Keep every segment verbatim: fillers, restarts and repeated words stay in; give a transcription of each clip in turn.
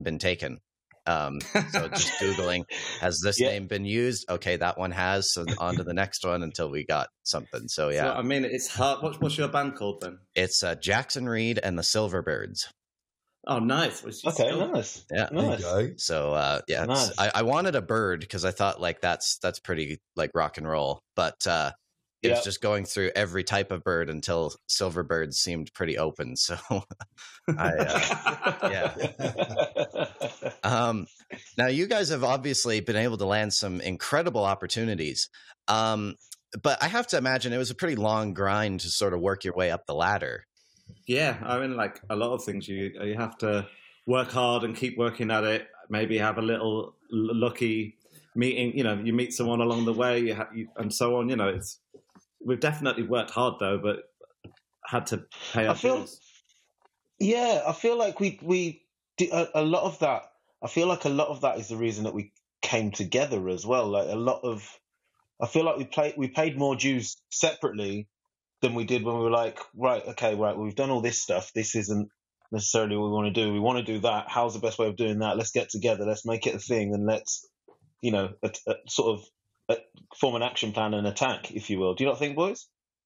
been taken. Um, so just Googling, has this Yeah. name been used? Okay, that one has. So on to the next one until we got something. So yeah, So, I mean, it's hard. What, what's your band called then? it's uh, Jackson Reed and the Silverbirds. Oh, nice. Which is Okay, still- nice. Yeah. There you Nice. go. So uh, yeah, it's- Nice. I, I wanted a bird because I thought like that's that's pretty like rock and roll, but uh, it Yeah. was just going through every type of bird until Silverbirds seemed pretty open. So I uh, yeah. Um, now you guys have obviously been able to land some incredible opportunities, um, but I have to imagine it was a pretty long grind to sort of work your way up the ladder. Yeah, I mean, like a lot of things, you you have to work hard and keep working at it. Maybe have a little l- lucky meeting. You know, you meet someone along the way, you, ha- you and so on. You know, it's we've definitely worked hard though, but had to pay our I feel- bills. Yeah, I feel like we we did a, a lot of that. I feel like a lot of that is the reason that we came together as well. Like a lot of, I feel like we played we paid more dues separately than we did when we were like, right, okay, right, well, we've done all this stuff. This isn't necessarily what we want to do. We want to do that. How's the best way of doing that? Let's get together. Let's make it a thing, and let's, you know, a, a, sort of a, form an action plan and attack, if you will. Do you not think, boys?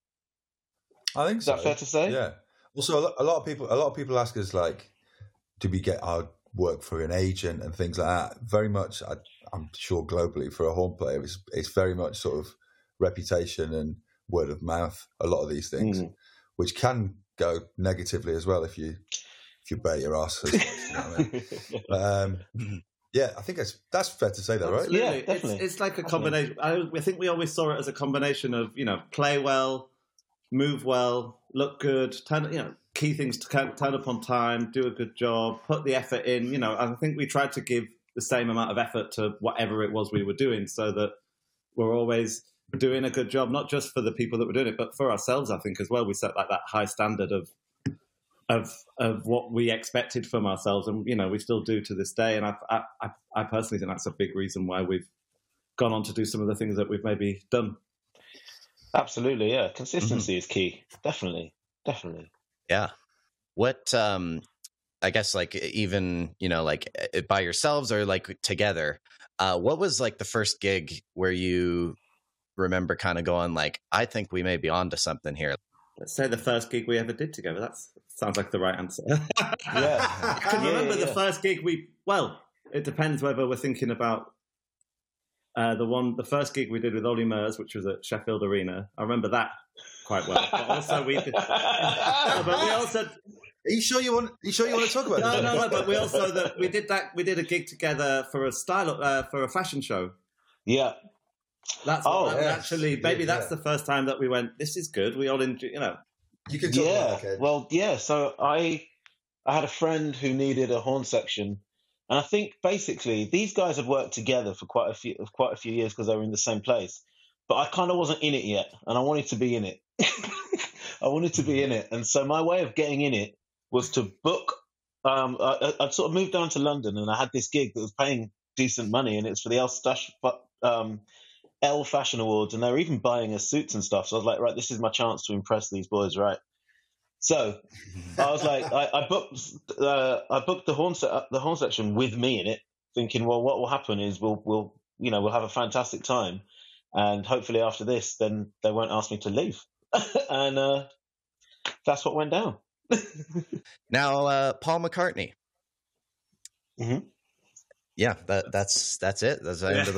I think Is so. that fair to say? Yeah. Also, a lot, a lot of people, a lot of people ask us like, do we get our work for an agent and things like that? Very much, I, I'm sure globally for a horn player, it's, it's very much sort of reputation and word of mouth. A lot of these things, Mm. which can go negatively as well if you if you bait your ass. As much, you know what I mean? But, um, yeah, I think that's that's fair to say, though, right? Absolutely. Yeah, definitely. It's, it's like a Definitely. combination. I, I think we always saw it as a combination of, you know, play well, move well, look good, turn, you know, key things to turn, turn up on time, do a good job, put the effort in. You know, I think we tried to give the same amount of effort to whatever it was we were doing, so that we're always doing a good job, not just for the people that were doing it, but for ourselves. I think as well, we set like that high standard of of of what we expected from ourselves, and you know, we still do to this day. And I I I, I personally think that's a big reason why we've gone on to do some of the things that we've maybe done. Absolutely, yeah. Consistency is key. Definitely, definitely. Yeah. What, um, I guess like even, you know, like uh, by yourselves or like together, uh, what was like the first gig where you remember kind of going like, I think we may be onto something here? Let's say the first gig we ever did together. That sounds like the right answer. Yeah. I can Yeah, remember yeah, the yeah. first gig we. Well, it depends whether we're thinking about uh, the one, the first gig we did with Ollie Murs, which was at Sheffield Arena. I remember that quite well. But also we did. No, but we also. Are you sure you want? Are you sure you want to talk about No, this? no, no. But we also that we did that. We did a gig together for a style uh, for a fashion show. Yeah. That's Oh, that was yes. actually maybe Yeah, that's yeah. the first time that we went. This is good. We all enjoy. You know. You can talk Yeah. about it, okay? Well, yeah. So I, I had a friend who needed a horn section, and I think basically these guys had worked together for quite a few, quite a few years because they were in the same place. But I kind of wasn't in it yet, and I wanted to be in it. I wanted to be in it, and so my way of getting in it was to book. Um, I, I'd sort of moved down to London, and I had this gig that was paying decent money, and it's for the L Stash, um, L Fashion Awards, and they were even buying us suits and stuff. So I was like, right, this is my chance to impress these boys, right? So I was like, I, I booked, uh, I booked the horn se- the horn section with me in it, thinking, well, what will happen is we'll, we'll, you know, we'll have a fantastic time, and hopefully after this, then they won't ask me to leave, and uh, that's what went down. Now, uh, Paul McCartney. Mhm. Yeah, that, that's that's it. That's the end of the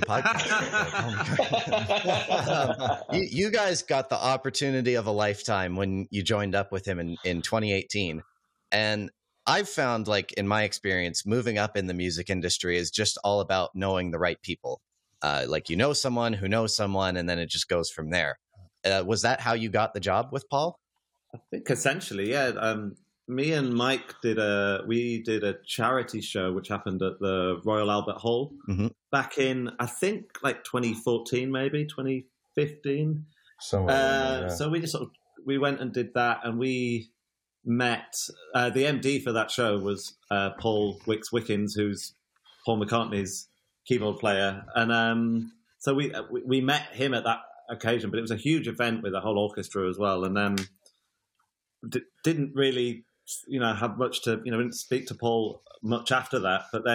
podcast. um, you, you guys got the opportunity of a lifetime when you joined up with him in, in twenty eighteen. And I've found, like, in my experience, moving up in the music industry is just all about knowing the right people. Uh, like, you know someone who knows someone, and then it just goes from there. Uh, was that how you got the job with Paul? I think essentially, yeah. Um, me and Mike did a we did a charity show which happened at the Royal Albert Hall Mhm. back in I think like twenty fourteen, maybe twenty fifteen. Somewhere Uh, around there, yeah. So we just sort of we went and did that, and we met uh, the M D for that show was uh, Paul Wicks Wickens, who's Paul McCartney's keyboard player, and um, so we, we we met him at that occasion. But it was a huge event with a whole orchestra as well, and um, d- didn't really you know, had much to, you know, didn't speak to Paul much after that. But then